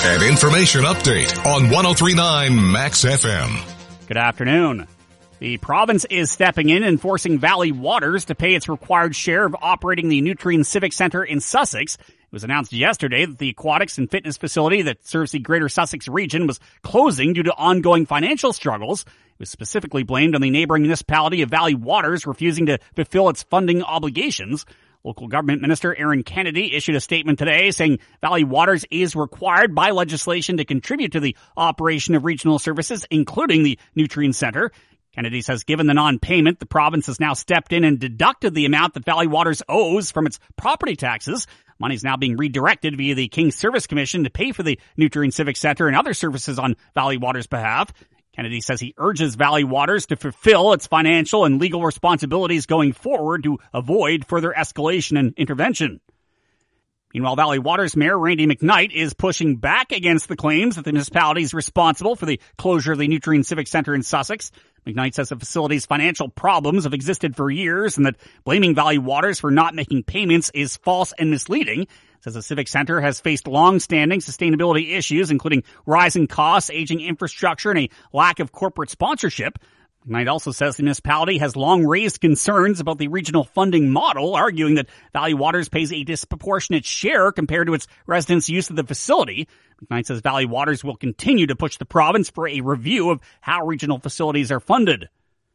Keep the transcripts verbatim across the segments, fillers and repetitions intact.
An information update on one oh three point nine Max F M. Good afternoon. The province is stepping in and forcing Valley Waters to pay its required share of operating the Nutrien Civic Centre in Sussex. It was announced yesterday that the aquatics and fitness facility that serves the Greater Sussex region was closing due to ongoing financial struggles. It was specifically blamed on the neighboring municipality of Valley Waters refusing to fulfill its funding obligations. Local government minister Aaron Kennedy issued a statement today saying Valley Waters is required by legislation to contribute to the operation of regional services, including the Nutrien Centre. Kennedy says given the non-payment, the province has now stepped in and deducted the amount that Valley Waters owes from its property taxes. Money is now being redirected via the King's Service Commission to pay for the Nutrien Civic Centre and other services on Valley Waters' behalf. Kennedy says he urges Valley Waters to fulfill its financial and legal responsibilities going forward to avoid further escalation and intervention. Meanwhile, Valley Waters Mayor Randy McKnight is pushing back against the claims that the municipality is responsible for the closure of the Nutrien Civic Centre in Sussex. McKnight says the facility's financial problems have existed for years and that blaming Valley Waters for not making payments is false and misleading. Says the Civic Centre has faced long-standing sustainability issues, including rising costs, aging infrastructure, and a lack of corporate sponsorship. McKnight also says the municipality has long raised concerns about the regional funding model, arguing that Valley Waters pays a disproportionate share compared to its residents' use of the facility. McKnight says Valley Waters will continue to push the province for a review of how regional facilities are funded.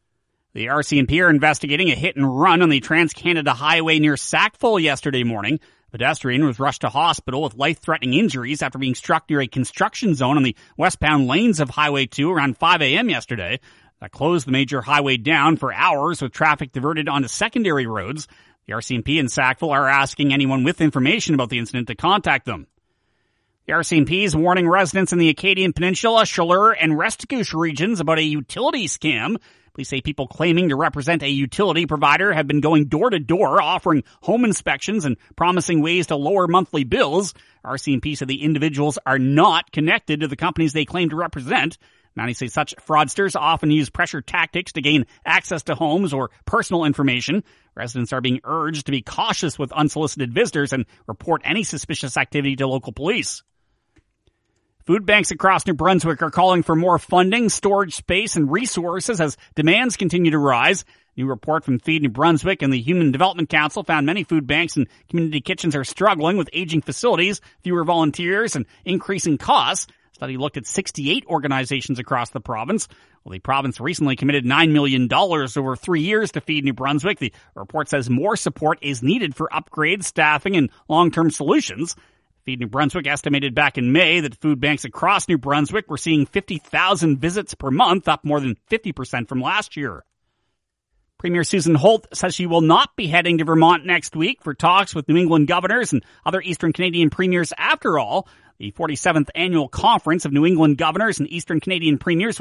The R C M P are investigating a hit and run on the Trans-Canada Highway near Sackville yesterday morning. A pedestrian was rushed to hospital with life-threatening injuries after being struck near a construction zone on the westbound lanes of Highway two around five a.m. yesterday. That closed the major highway down for hours with traffic diverted onto secondary roads. The R C M P in Sackville are asking anyone with information about the incident to contact them. The R C M P is warning residents in the Acadian Peninsula, Chaleur, and Restigouche regions about a utility scam. Police say people claiming to represent a utility provider have been going door to door, offering home inspections and promising ways to lower monthly bills. R C M P said the individuals are not connected to the companies they claim to represent. Mounties say such fraudsters often use pressure tactics to gain access to homes or personal information. Residents are being urged to be cautious with unsolicited visitors and report any suspicious activity to local police. Food banks across New Brunswick are calling for more funding, storage space, and resources as demands continue to rise. A new report from Feed New Brunswick and the Human Development Council found many food banks and community kitchens are struggling with aging facilities, fewer volunteers, and increasing costs. The study looked at sixty-eight organizations across the province. Well, the province recently committed nine million dollars over three years to Feed New Brunswick. The report says more support is needed for upgrades, staffing, and long-term solutions. Feed New Brunswick estimated back in May that food banks across New Brunswick were seeing fifty thousand visits per month, up more than fifty percent from last year. Premier Susan Holt says she will not be heading to Vermont next week for talks with New England governors and other Eastern Canadian premiers. After all, the forty-seventh annual conference of New England governors and Eastern Canadian premiers